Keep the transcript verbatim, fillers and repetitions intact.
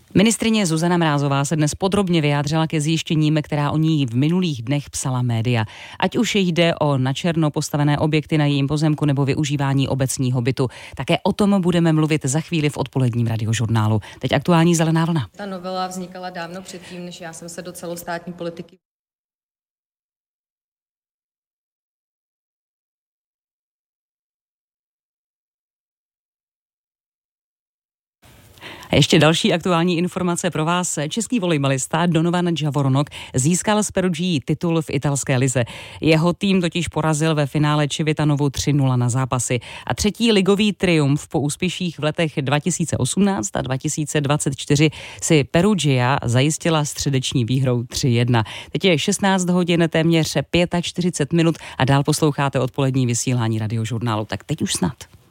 Ministryně Zuzana Mrázová se dnes podrobně vyjádřila ke zjištěním, která o ní v minulých dnech psala média. Ať už jde o načerno postavené objekty na jejím pozemku nebo využívání obecního bytu. Také o tom budeme mluvit za chvíli v odpoledním radiožurnálu. Teď aktuální zelená vlna. Ta novela vznikala dávno předtím, než já jsem se do celostátní politiky A ještě další aktuální informace pro vás. Český volejbalista Donovan Javornok získal s Perugií titul v italské lize. Jeho tým totiž porazil ve finále Civitanovu tři nula na zápasy. A třetí ligový triumf po úspěších v letech dva tisíce osmnáct a dva tisíce dvacet čtyři si Perugia zajistila středeční výhrou tři jedna. Teď je šestnáct hodin, téměř čtyřicet pět minut a dál posloucháte odpolední vysílání radiožurnálu. Tak teď už snad.